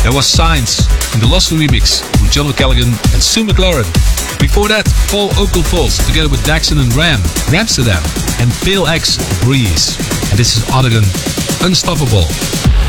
There was Signs in the Lost remix from John O'Callaghan and Sue McLaren. Before that, Paul Oakenfold together with Daxon and Ram, Ramsterdam, and Pale X, Breeze. And this is Odegon, Unstoppable.